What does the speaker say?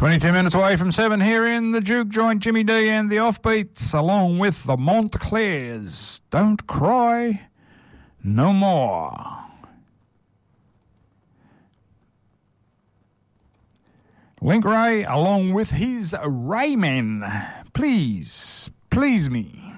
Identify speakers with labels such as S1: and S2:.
S1: 22 minutes away from 7 here in the Duke Joint, Jimmy D and the Offbeats, along with the Montclairs. Don't cry no more. Link Ray, along with his Raymen. Please, please me.